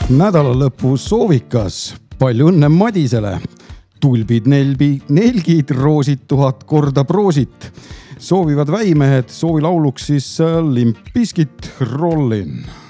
Nädalalõpu soovikas, palju õnne Madisele. Tulbid, nelgid, roosid 1000 korda proosit. Soovivad väimehed, soovi lauluks siis Limp Bizkit Rollin'.